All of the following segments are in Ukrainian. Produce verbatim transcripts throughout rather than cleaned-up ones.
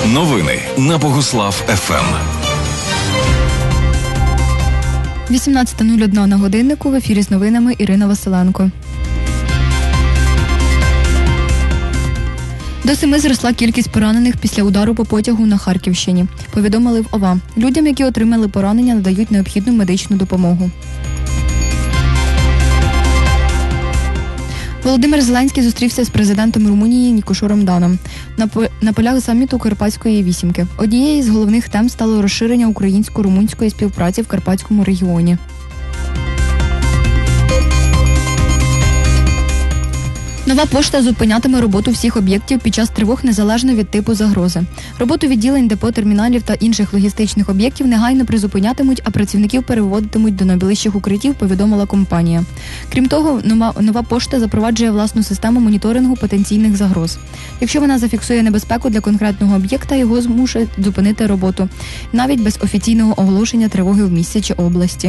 Новини на Богуслав еф ем. вісімнадцята нуль одна на годиннику. В ефірі з новинами Ірина Василенко. До семи зросла кількість поранених після удару по потягу на Харківщині. Повідомили в ОВА. Людям, які отримали поранення, надають необхідну медичну допомогу. Володимир Зеленський зустрівся з президентом Румунії Нікошором Даном на полях саміту Карпатської вісімки. Однією з головних тем стало розширення українсько-румунської співпраці в Карпатському регіоні. Нова пошта зупинятиме роботу всіх об'єктів під час тривог незалежно від типу загрози. Роботу відділень, депо, терміналів та інших логістичних об'єктів негайно призупинятимуть, а працівників переводитимуть до найближчих укриттів, повідомила компанія. Крім того, нова, нова пошта запроваджує власну систему моніторингу потенційних загроз. Якщо вона зафіксує небезпеку для конкретного об'єкта, його змусить зупинити роботу, навіть без офіційного оголошення тривоги в місті чи області.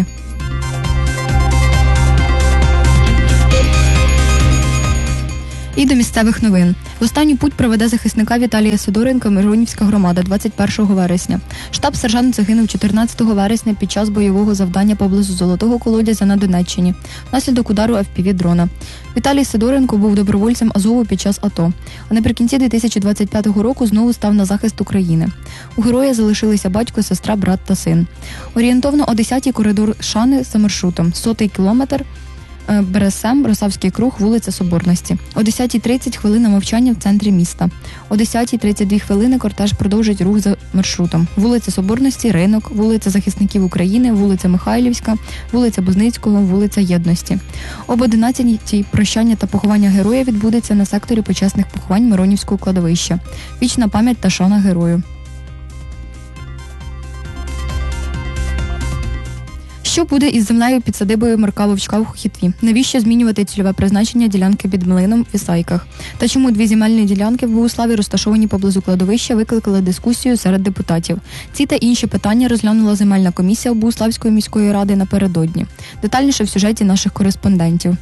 І до місцевих новин. В останню путь проведе захисника Віталія Сидоренка Миронівська громада двадцять першого вересня. Штаб-сержант загинув чотирнадцятого вересня під час бойового завдання поблизу Золотого колодязя на Донеччині внаслідок удару еф пі ві-дрона. Віталій Сидоренко був добровольцем Азову під час АТО, а наприкінці дві тисячі двадцять п'ятого року знову став на захист України. У героя залишилися батько, сестра, брат та син. Орієнтовно о десятій коридор Шани за маршрутом, сотий кілометр, Бересем, Росавський круг, вулиця Соборності. О десятій тридцять хвилина мовчання в центрі міста. О десятій тридцять дві хвилини кортеж продовжить рух за маршрутом. Вулиця Соборності, Ринок, вулиця Захисників України, вулиця Михайлівська, вулиця Бузницького, вулиця Єдності. Об одинадцятій прощання та поховання героя відбудеться на секторі почесних поховань Миронівського кладовища. Вічна пам'ять та шана герою. Що буде із землею під садибою Марка Вовчка в Хохітві? Навіщо змінювати цільове призначення ділянки під млином в Ісайках? Та чому дві земельні ділянки в Богуславі, розташовані поблизу кладовища, викликали дискусію серед депутатів? Ці та інші питання розглянула земельна комісія Богуславської міської ради напередодні. Детальніше в сюжеті наших кореспондентів.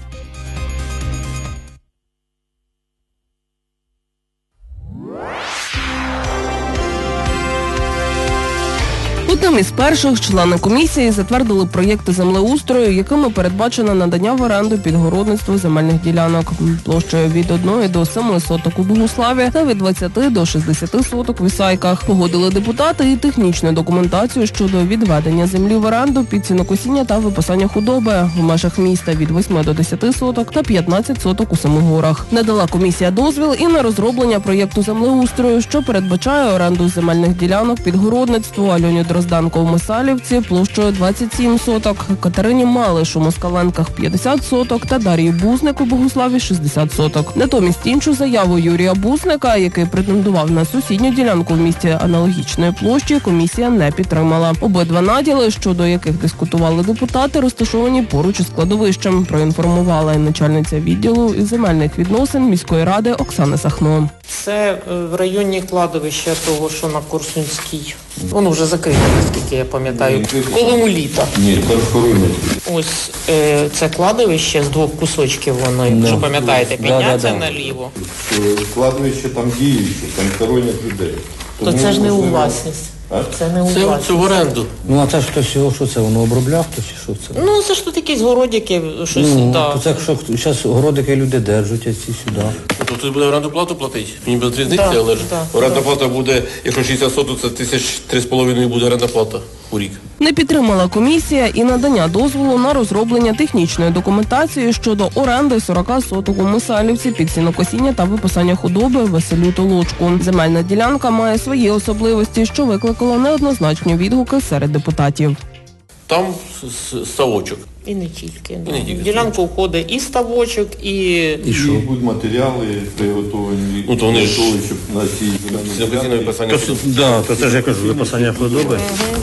Одним із перших члени комісії затвердили проєкти землеустрою, якими передбачено надання в оренду під городництво земельних ділянок площею від одного до семи соток у Богуславі та від двадцяти до шістдесяти соток в Ісайках. Погодили депутати і технічну документацію щодо відведення землі в оренду під сінокосіння та випасання худоби в межах міста від восьми до десяти соток та п'ятнадцяти соток у Семигорах. Надала комісія дозвіл і на розроблення проєкту землеустрою, що передбачає оренду земельних ділянок під городництво Альоні Дрозданко в Мисалівці площею двадцять сім соток, Катерині Малиш у Москаленках п'ятдесят соток та Дар'ї Бузник у Богуславі шістдесят соток. Натомість іншу заяву Юрія Бузника, який претендував на сусідню ділянку в місті аналогічної площі, комісія не підтримала. Обидва наділи, щодо яких дискутували депутати, розташовані поруч із кладовищем, проінформувала начальниця відділу із земельних відносин міської ради Оксана Сахно. Це в районі кладовища того, що на Корсунській. Воно вже закрите, наскільки я пам'ятаю, коло літа. Ні, перехоронять. Ось е, це кладовище з двох кусочків воно, якщо пам'ятаєте, підняться да, да, да. наліво. Кладовище там діюче, там хоронять людей. То це ж не у власність. А? Це не у це, власність. Це в оренду. Ну а це ж хтось його, що це, воно обробляв хтось чи що це? Ну це ж тут якісь городики, щось, ну, да. то це що, зараз городики люди держать, а ці сюди. Ну, то ти буде оренду плату платити? Мені без різниці, да, але ж да, оренда да. плата буде, якщо шістдесят соток, це тисяч три з половиною буде оренда плата у рік. Не підтримала комісія і надання дозволу на розроблення технічної документації щодо оренди сорок соток у Мисалівці під сінокосіння та випасання худоби Василю Толочку. Земельна ділянка має свої особливості, що викликало неоднозначні відгуки серед депутатів. Там ставочок. І не тільки. І не тільки. В ділянку входить і ставочок, і... І що? Будуть матеріали приготовані, ну, то вони ж... щоб на цій земельній випасання худоби. Да, то це ж я кажу, випасання худоби. Угу.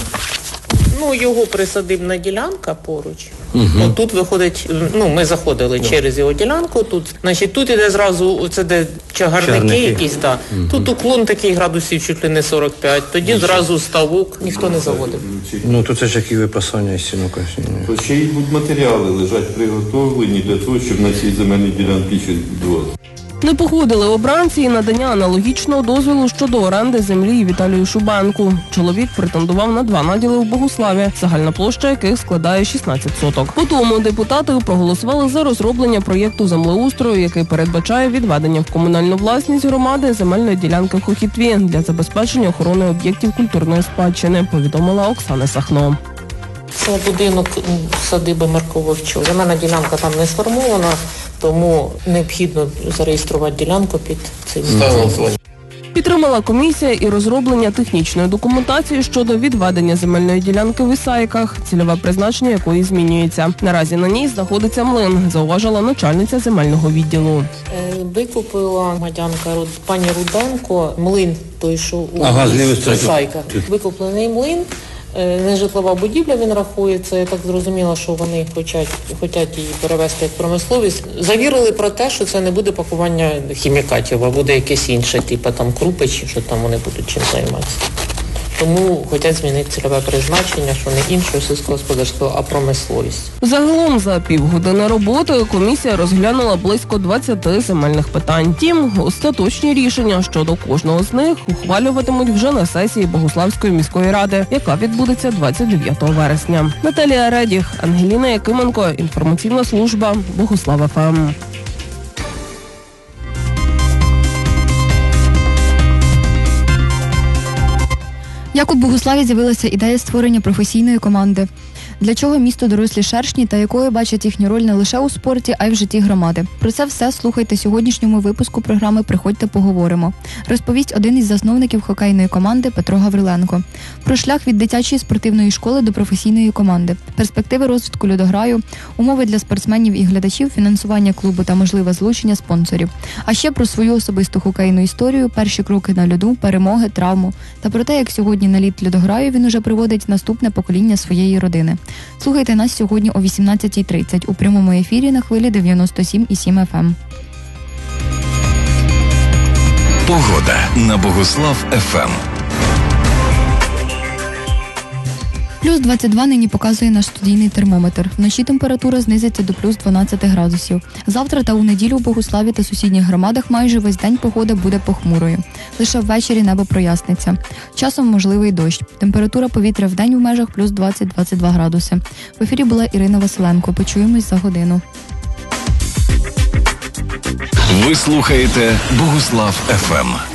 Ну, його присадибна ділянка поруч. Угу. От тут виходить, ну, ми заходили yeah. через його ділянку, тут, значить, тут іде зразу, це де чагарники, чагарники. якісь, да. Угу. Тут уклон такий градусів чуть ли не сорок п'ять, тоді Нічого. зразу ставок, ніхто не заводив. Ну, то це ж які випасання із сінокосіння. То ще й будуть матеріали лежать приготовлені для того, щоб на цій земельній ділянці щось відбувалося. Не погодили обранці і надання аналогічного дозволу щодо оренди землі Віталію Шубенку. Чоловік претендував на два наділи в Богуславі, загальна площа яких складає шістнадцять соток. По тому депутати проголосували за розроблення проєкту землеустрою, який передбачає відведення в комунальну власність громади земельної ділянки в Хохітві для забезпечення охорони об'єктів культурної спадщини, повідомила Оксана Сахно. Це будинок садиби Марко-Вовчок. Земельна ділянка там не сформована, тому необхідно зареєструвати ділянку під цим. Підтримала комісія і розроблення технічної документації щодо відведення земельної ділянки в Ісаїках, цільове призначення якої змінюється. Наразі на ній знаходиться млин, зауважила начальниця земельного відділу. Викупила громадянка пані Руденко млин той, що у ага, Ісаїках. Викуплений млин. Нежитлова будівля, він рахується, я так зрозуміла, що вони хочуть, хочуть її перевести як промисловість. Завірили про те, що це не буде пакування хімікатів, а буде якесь інше, типу там крупи, чи що там вони будуть чим займатися. Тому хочуть змінити цільове призначення, що не іншого сільськогосподарського, а промисловість. Загалом за півгодини роботи комісія розглянула близько двадцяти земельних питань. Втім, остаточні рішення щодо кожного з них ухвалюватимуть вже на сесії Богуславської міської ради, яка відбудеться двадцять дев'ятого вересня. Наталія Редіх, Ангеліна Якименко, інформаційна служба Богуслав еф ем. Як у Богуславі з'явилася ідея створення професійної команди? Для чого місто дорослі шершні та якою бачать їхню роль не лише у спорті, а й в житті громади? Про це все слухайте сьогоднішньому випуску програми «Приходьте, поговоримо». Розповість один із засновників хокейної команди Петро Гавриленко. Про шлях від дитячої спортивної школи до професійної команди, перспективи розвитку льодограю, умови для спортсменів і глядачів, фінансування клубу та можливе залучення спонсорів. А ще про свою особисту хокейну історію, перші кроки на льоду, перемоги, травму. Та про те, як сьогодні на лід льодограю він уже приводить наступне покоління своєї родини. Слухайте нас сьогодні о вісімнадцятій тридцять у прямому ефірі на хвилі дев'яносто сім і сім еф ем. Погода на Богуслав еф ем. Плюс двадцять два нині показує наш студійний термометр. Вночі температура знизиться до плюс дванадцять градусів. Завтра та у неділю у Богуславі та сусідніх громадах майже весь день погода буде похмурою. Лише ввечері небо проясниться. Часом можливий дощ. Температура повітря в день в межах плюс двадцять - двадцять два градуси. В ефірі була Ірина Василенко. Почуємось за годину. Ви слухаєте Богуслав еф ем.